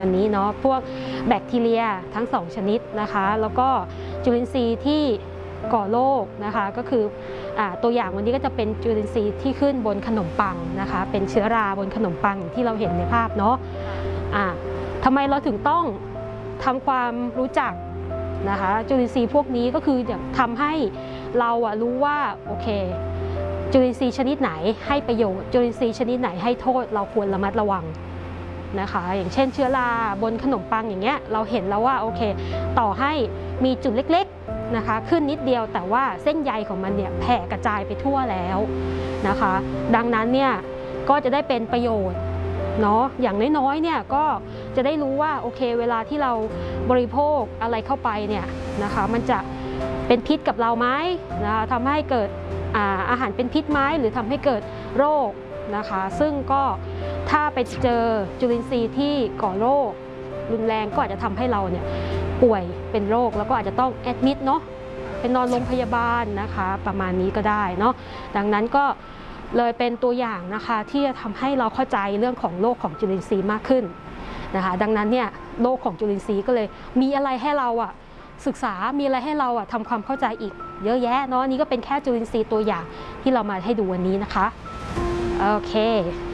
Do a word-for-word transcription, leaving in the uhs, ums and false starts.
อันนี้เนาะพวกแบคทีเรียทั้งสองชนิดนะคะแล้วก็จุลินทรีย์ที่ก่อโรคนะคะก็คืออตัวอย่างวันนี้ก็จะเป็นจุลินทรีย์ที่ขึ้นบนขนมปังนะคะเป็นเชื้อราบนขนมปังอย่างที่เราเห็นในภาพเนาะะทำไมเราถึงต้องทำความรู้จักนะคะจุลินทรีย์พวกนี้ก็คือทำให้เราอะรู้ว่าโอเคจุลินทรีย์ชนิดไหนให้ประโยชน์จุลินทรีย์ชนิดไหนให้โทษเราควรระมัดระวังนะคะอย่างเช่นเชื้อราบนขนมปังอย่างเงี้ยเราเห็นแล้วว่าโอเคต่อให้มีจุดเล็กๆนะคะขึ้นนิดเดียวแต่ว่าเส้นใยของมันเนี่ยแผ่กระจายไปทั่วแล้วนะคะดังนั้นเนี่ยก็จะได้เป็นประโยชน์เนาะอย่างน้อยๆเนี่ยก็จะได้รู้ว่าโอเคเวลาที่เราบริโภคอะไรเข้าไปเนี่ยนะคะมันจะเป็นพิษกับเราไหมนะคะทำให้เกิดอาอาหารเป็นพิษไหมหรือทำให้เกิดโรคนะคะซึ่งก็ถ้าไปเจอจุลินทรีย์ที่ก่อโรครุนแรงก็อาจจะทำให้เราเนี่ยป่วยเป็นโรคแล้วก็อาจจะต้องแอดมิดเนาะเป็นนอนโรงพยาบาลนะคะประมาณนี้ก็ได้เนาะดังนั้นก็เลยเป็นตัวอย่างนะคะที่จะทำให้เราเข้าใจเรื่องของโรคของจุลินทรีย์มากขึ้นนะคะดังนั้นเนี่ยโรคของจุลินทรีย์ก็เลยมีอะไรให้เราอะศึกษามีอะไรให้เราอะทำความเข้าใจอีกเยอะแยะเนาะนี่ก็เป็นแค่จุลินทรีย์ตัวอย่างที่เรามาให้ดูวันนี้นะคะโอเค